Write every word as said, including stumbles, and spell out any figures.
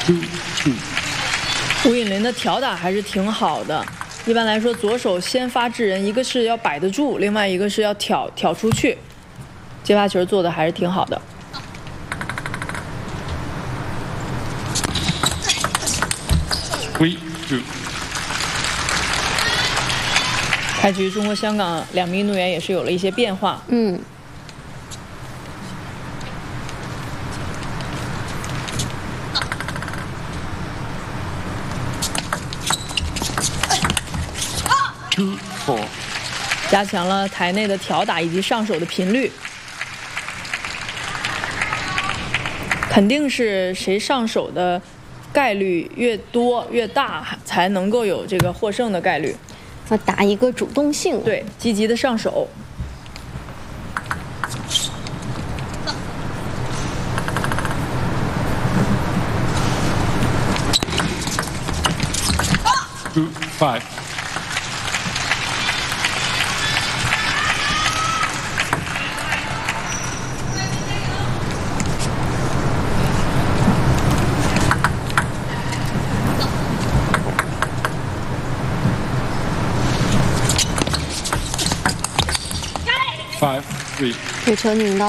吴颖琳的挑打还是挺好的。一般来说，左手先发制人，一个是要摆得住，另外一个是要挑挑出去。接发球做的还是挺好的。 Three two。 开局中国香港两名运动员也是有了一些变化。 嗯。 Two four， 加强了台内的挑打以及上手的频率，肯定是谁上手的概率越多越大，才能够有这个获胜的概率。 要打一个主动性， 对，积极的上手。 Two five。 Five three。 这球拧到。